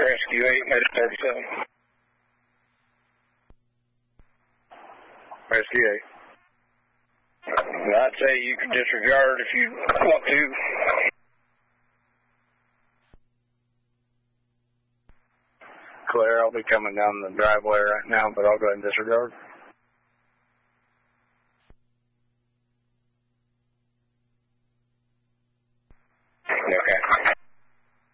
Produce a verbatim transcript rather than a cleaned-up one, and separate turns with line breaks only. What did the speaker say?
Rescue eight, Med thirty-seven.
Rescue eight.
I'd say you can disregard if you want to.
Claire, I'll be coming down the driveway right now, but I'll go ahead and disregard.
Okay.